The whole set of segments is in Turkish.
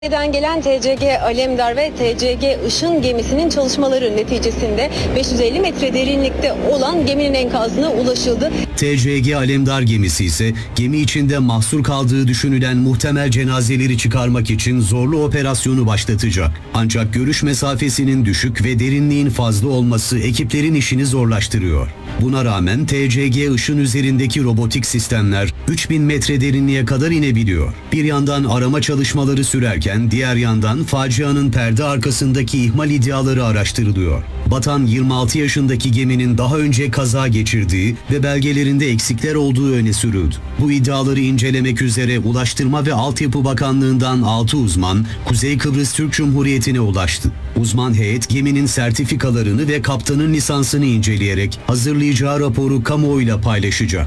Suriye'den gelen TCG Alemdar ve TCG Işın gemisinin çalışmaları neticesinde 550 metre derinlikte olan geminin enkazına ulaşıldı. TCG Alemdar gemisi ise gemi içinde mahsur kaldığı düşünülen muhtemel cenazeleri çıkarmak için zorlu operasyonu başlatacak. Ancak görüş mesafesinin düşük ve derinliğin fazla olması ekiplerin işini zorlaştırıyor. Buna rağmen TCG Işın üzerindeki robotik sistemler 3000 metre derinliğe kadar inebiliyor. Bir yandan arama çalışmaları sürerken diğer yandan facianın perde arkasındaki ihmal iddiaları araştırılıyor. Batan 26 yaşındaki geminin daha önce kaza geçirdiği ve belgelerinde eksikler olduğu öne sürüldü. Bu iddiaları incelemek üzere Ulaştırma ve Altyapı Bakanlığı'ndan 6 uzman Kuzey Kıbrıs Türk Cumhuriyeti'ne ulaştı. Uzman heyet geminin sertifikalarını ve kaptanın lisansını inceleyerek hazırlayacağı raporu kamuoyuyla paylaşacak.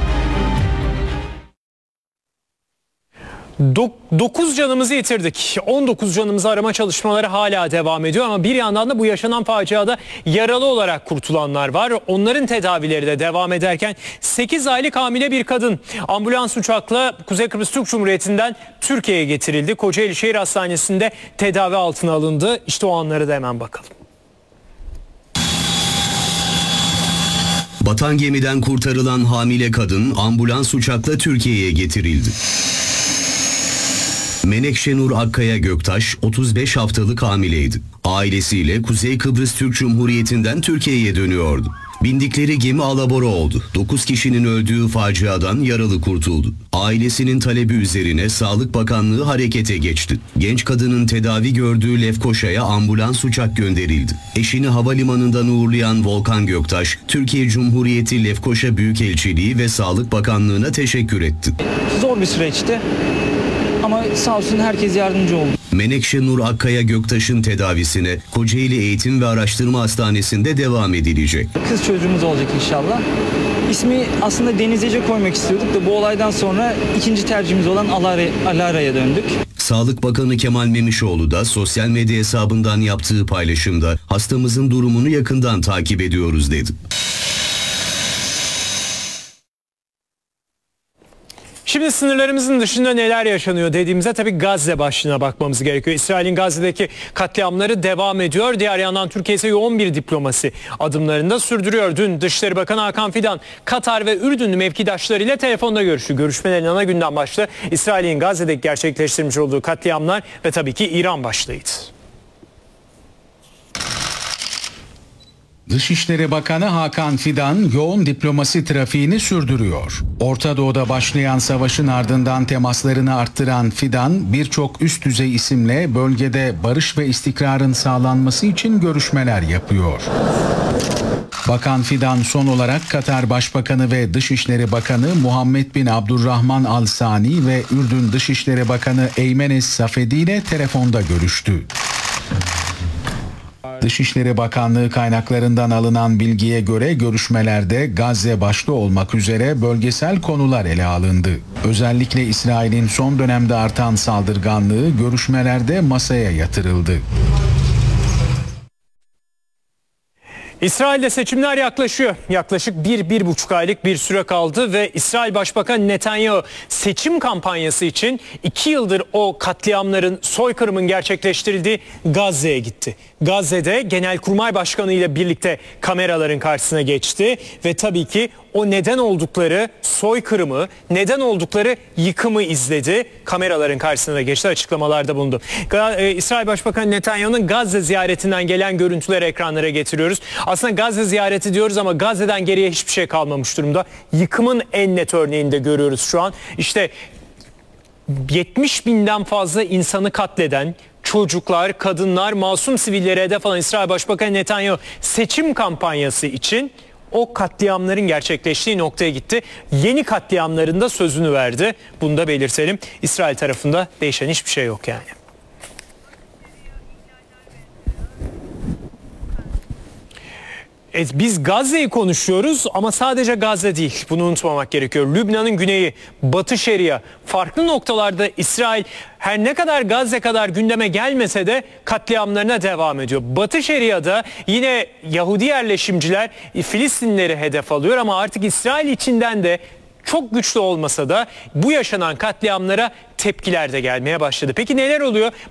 9 canımızı yitirdik. 19 canımızı arama çalışmaları hala devam ediyor ama bir yandan da bu yaşanan faciada yaralı olarak kurtulanlar var. Onların tedavileri de devam ederken 8 aylık hamile bir kadın ambulans uçakla Kuzey Kıbrıs Türk Cumhuriyeti'nden Türkiye'ye getirildi. Kocaeli Şehir Hastanesi'nde tedavi altına alındı. İşte o anları da hemen bakalım. Batan gemiden kurtarılan hamile kadın ambulans uçakla Türkiye'ye getirildi. Menekşenur Akkaya Göktaş 35 haftalık hamileydi. Ailesiyle Kuzey Kıbrıs Türk Cumhuriyeti'nden Türkiye'ye dönüyordu. Bindikleri gemi alabora oldu. 9 kişinin öldüğü faciadan yaralı kurtuldu. Ailesinin talebi üzerine Sağlık Bakanlığı harekete geçti. Genç kadının tedavi gördüğü Lefkoşa'ya ambulans uçak gönderildi. Eşini havalimanından uğurlayan Volkan Göktaş, Türkiye Cumhuriyeti Lefkoşa Büyükelçiliği ve Sağlık Bakanlığı'na teşekkür etti. Zor bir süreçti. Ama sağ olsun herkes yardımcı oldu. Menekşenur Akkaya Göktaş'ın tedavisine Kocaeli Eğitim ve Araştırma Hastanesi'nde devam edilecek. Kız çocuğumuz olacak inşallah. İsmi aslında Deniz Ece koymak istiyorduk da bu olaydan sonra ikinci tercihimiz olan Alara'ya döndük. Sağlık Bakanı Kemal Memişoğlu da sosyal medya hesabından yaptığı paylaşımda hastamızın durumunu yakından takip ediyoruz dedi. Şimdi sınırlarımızın dışında neler yaşanıyor dediğimizde tabii Gazze başlığına bakmamız gerekiyor. İsrail'in Gazze'deki katliamları devam ediyor. Diğer yandan Türkiye ise yoğun bir diplomasi adımlarını da sürdürüyor. Dün Dışişleri Bakanı Hakan Fidan, Katar ve Ürdünlü mevkidaşlarıyla telefonda görüştü. Görüşmelerin ana gündem başlığı İsrail'in Gazze'deki gerçekleştirmiş olduğu katliamlar ve tabii ki İran başlığıydı. Dışişleri Bakanı Hakan Fidan yoğun diplomasi trafiğini sürdürüyor. Orta Doğu'da başlayan savaşın ardından temaslarını arttıran Fidan birçok üst düzey isimle bölgede barış ve istikrarın sağlanması için görüşmeler yapıyor. Bakan Fidan son olarak Katar Başbakanı ve Dışişleri Bakanı Muhammed bin Abdurrahman Al Sani ve Ürdün Dışişleri Bakanı Eymenes Safedi ile telefonda görüştü. Dışişleri Bakanlığı kaynaklarından alınan bilgiye göre görüşmelerde Gazze başta olmak üzere bölgesel konular ele alındı. Özellikle İsrail'in son dönemde artan saldırganlığı görüşmelerde masaya yatırıldı. İsrail'de seçimler yaklaşıyor. Yaklaşık 1-1,5 aylık bir süre kaldı ve İsrail Başbakanı Netanyahu seçim kampanyası için 2 yıldır o katliamların, soykırımın gerçekleştirildiği Gazze'ye gitti. Gazze'de Genelkurmay Başkanı ile birlikte kameraların karşısına geçti ve tabii ki o neden oldukları soykırımı, neden oldukları yıkımı izledi. Kameraların karşısına da geçti, açıklamalarda bulundu. İsrail Başbakanı Netanyahu'nun Gazze ziyaretinden gelen görüntüleri ekranlara getiriyoruz. Aslında Gazze ziyareti diyoruz ama Gazze'den geriye hiçbir şey kalmamış durumda. Yıkımın en net örneğini de görüyoruz şu an. İşte 70 binden fazla insanı katleden, çocuklar, kadınlar, masum sivillere hedef alan İsrail Başbakanı Netanyahu seçim kampanyası için o katliamların gerçekleştiği noktaya gitti. Yeni katliamların da sözünü verdi. Bunu da belirtelim. İsrail tarafında değişen hiçbir şey yok yani. Biz Gazze'yi konuşuyoruz ama sadece Gazze değil. Bunu unutmamak gerekiyor. Lübnan'ın güneyi, Batı Şeria, farklı noktalarda İsrail her ne kadar Gazze kadar gündeme gelmese de katliamlarına devam ediyor. Batı Şeria'da yine Yahudi yerleşimciler Filistinlileri hedef alıyor ama artık İsrail içinden de çok güçlü olmasa da bu yaşanan katliamlara tepkiler de gelmeye başladı. Peki neler oluyor?